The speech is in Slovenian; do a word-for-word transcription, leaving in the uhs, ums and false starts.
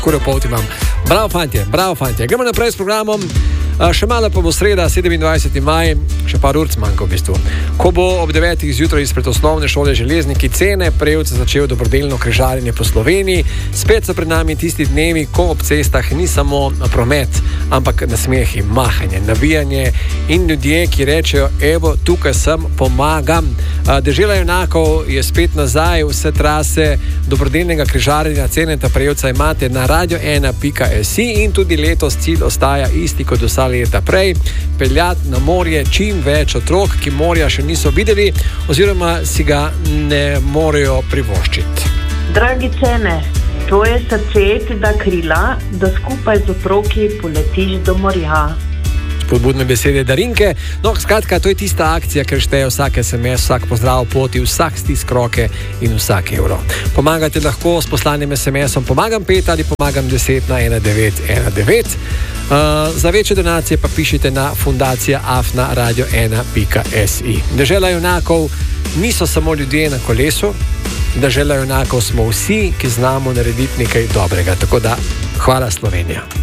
Kuro polt imam. Bravo, fantje, bravo, fantje. Gremo naprej s programom. Še malo pa bo sreda, sedemindvajseti maj, še par ur manjka v bistvu. Ko bo ob devetih zjutraj izpred osnovne šole Železniki Cene Prevc začel dobrodelno križarjenje po Sloveniji, spet so pred nami tisti dnevi, ko ob cestah ni samo promet, ampak nasmehi, mahanje, navijanje in ljudje, ki rečejo, evo, tukaj sem, pomagam. Dežela junakov je spet nazaj, vse trase dobrodelnega križarjenja Ceneta Prevca imate na radio ena pika si in tudi letos cilj ostaja isti kot vsa leta prej, peljati na morje čim več otrok, ki morja še niso videli oziroma si ga ne morejo privoščiti. Dragi Cene, tvoje srce ti da krila, da skupaj z otroki poletiš do morja. Spodbudne besede Darinke. No, skratka, to je tista akcija, ker šteje vsak es em es, vsak pozdrav poti, vsak stisk roke in vsak evro. Pomagate lahko s poslanim es em esom Pomagam pet ali Pomagam deset na ena devet ena devet. Uh, za večje donacije pa pišite na fundacija afna radio ena pika si. Dežela junakov niso samo ljudje na kolesu, dežela junakov smo vsi, ki znamo narediti nekaj dobrega. Tako da, hvala Slovenija.